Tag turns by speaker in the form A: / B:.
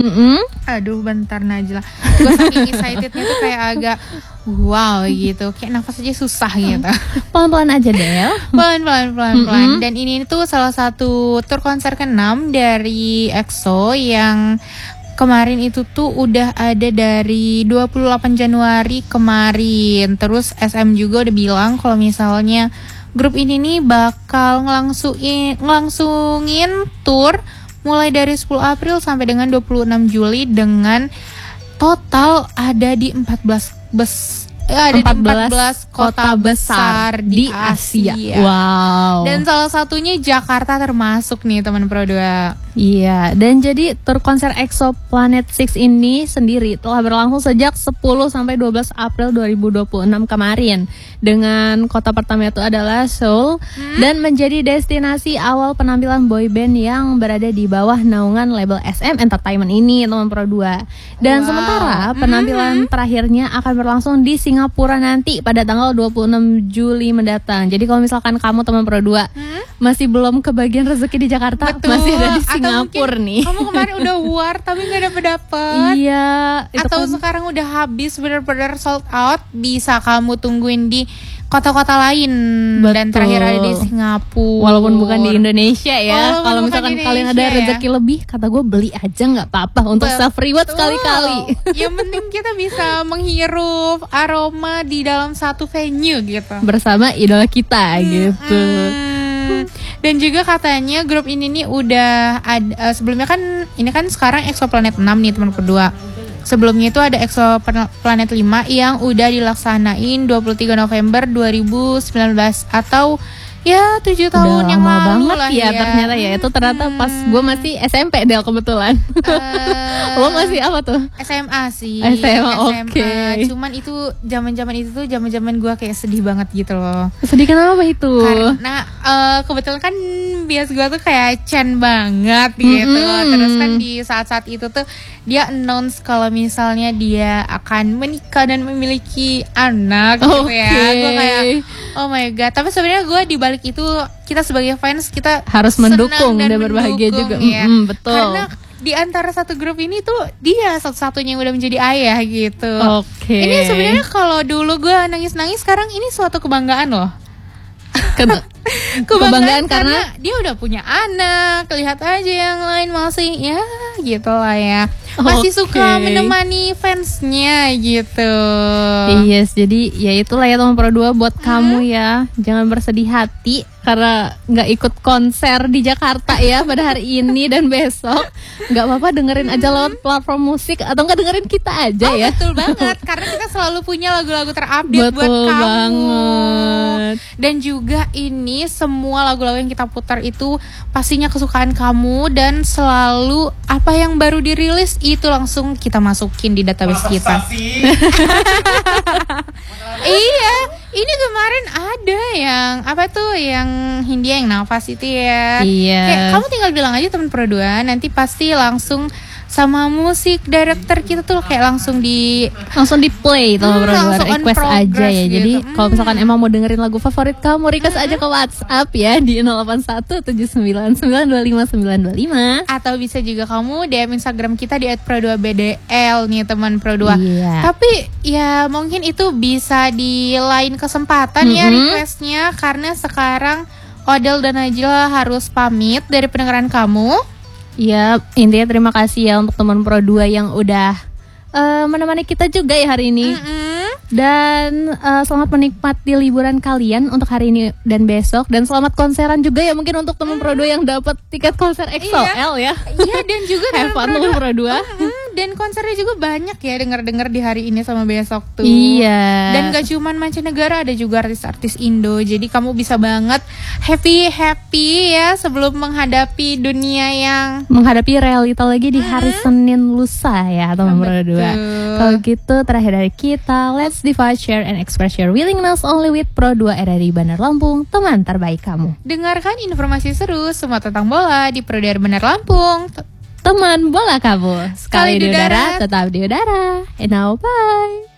A: Aduh bentar Najla, gue saking excitednya tuh kayak agak wow gitu, kayak nafas aja susah gitu.
B: Pelan-pelan aja Del.
A: Pelan. Dan ini tuh salah satu tur konser ke-6 dari EXO yang kemarin itu tuh udah ada dari 28 Januari kemarin. Terus SM juga udah bilang kalau misalnya grup ini nih bakal ngelangsungin tour mulai dari 10 April sampai dengan 26 Juli dengan total ada di 14 kota besar di Asia.
B: Wow.
A: Dan salah satunya Jakarta termasuk nih teman Pro 2.
B: Iya, dan jadi tur konser EXO Planet 6 ini sendiri telah berlangsung sejak 10 sampai 12 April 2026 kemarin. Dengan kota pertama itu adalah Seoul dan menjadi destinasi awal penampilan boyband yang berada di bawah naungan label SM Entertainment ini, teman Pro 2. Dan sementara penampilan terakhirnya akan berlangsung di Singapura nanti pada tanggal 26 Juli mendatang. Jadi kalau misalkan kamu teman Pro 2 masih belum kebagian rezeki di Jakarta, masih ada di Singapura nih.
A: Kamu kemarin udah war tapi nggak dapet.
B: Iya.
A: Atau sekarang udah habis benar-benar sold out, bisa kamu tungguin di kota-kota lain.
B: Betul.
A: Dan terakhir ada di Singapura.
B: Walaupun bukan di Indonesia ya. Kalau misalkan kalian ada rezeki lebih, kata gue beli aja nggak apa-apa untuk self reward sekali-kali.
A: Yang penting kita bisa menghirup aroma di dalam satu venue gitu.
B: Bersama idola kita gitu.
A: Dan juga katanya grup ini nih udah ada sebelumnya kan, ini kan sekarang EXO Planet 6 nih teman kedua. Sebelumnya itu ada EXO Planet 5 yang udah dilaksanain 23 November 2019 atau ya 7 tahun yang lalu
B: banget
A: lah
B: ya. Ternyata ya itu ternyata pas gue masih SMP Del kebetulan. Lo masih apa tuh?
A: SMA sih.
B: SMA. Oke.
A: Cuman itu zaman-zaman itu tuh zaman-zaman gue kayak sedih banget gitu loh.
B: Sedih kenapa itu?
A: Karena kebetulan kan bias gue tuh kayak Chen banget gitu. Terus kan di saat-saat itu tuh dia announce kalau misalnya dia akan menikah dan memiliki anak gitu ya. Gue kayak oh my god. Tapi sebenarnya gue di balik itu, kita sebagai fans kita
B: harus mendukung dan berbahagia juga
A: ya.
B: Betul.
A: Karena di antara satu grup ini tuh dia satu-satunya yang udah menjadi ayah gitu. Ini sebenarnya kalau dulu gue nangis-nangis, sekarang ini suatu kebanggaan loh. Kebanggaan karena dia udah punya anak. Lihat aja yang lain masih ya gitu lah ya, masih suka menemani fansnya gitu.
B: Yes, jadi ya itulah ya teman Pro 2 buat kamu ya. Jangan bersedih hati karena nggak ikut konser di Jakarta ya pada hari ini dan besok. Nggak apa-apa, dengerin aja lewat platform musik atau nggak dengerin kita aja ya.
A: Betul banget, karena kita selalu punya lagu-lagu terupdate buat kamu
B: banget.
A: Dan juga ini semua lagu-lagu yang kita putar itu pastinya kesukaan kamu, dan selalu apa yang baru dirilis itu langsung kita masukin di database kita. Iya, ini kemarin ada yang apa tuh, yang Hindia yang nafas itu ya.
B: Iya.
A: Kayak kamu tinggal bilang aja teman Pro 2, nanti pasti langsung sama musik director kita tuh kayak langsung di
B: play teman Pro 2, request aja ya.
A: gitu.
B: Jadi kalau misalkan emang mau dengerin lagu favorit kamu, request aja ke WhatsApp ya di 0817995925.
A: Atau bisa juga kamu DM Instagram kita di @pro2bdl nih teman Pro 2.
B: Iya.
A: Tapi ya mungkin itu bisa di lain kesempatan ya requestnya, karena sekarang Odell dan Najla harus pamit dari pendengaran kamu.
B: Ya, intinya terima kasih ya untuk teman Pro 2 yang udah menemani kita juga ya hari ini. Dan selamat menikmati liburan kalian untuk hari ini dan besok. Dan selamat konseran juga ya mungkin untuk teman Pro 2 yang dapat tiket konser EXO-L ya.
A: Iya, dan juga
B: have fun teman Pro 2.
A: Dan konsernya juga banyak ya, denger-denger di hari ini sama besok tuh.
B: Iya.
A: Dan gak cuman mancanegara, ada juga artis-artis Indo. Jadi kamu bisa banget happy ya sebelum menghadapi dunia yang
B: menghadapi realita lagi di hari Senin lusa ya teman Pro 2. Kalau gitu terakhir dari kita, let's divide, share, and express your willingness only with Pro 2 RRI Bandar Lampung, teman terbaik kamu.
A: Dengarkan informasi seru semua tentang bola di Pro 2 Bandar Lampung.
B: Teman bola kamu, sekali di udara, tetap di udara. And now bye.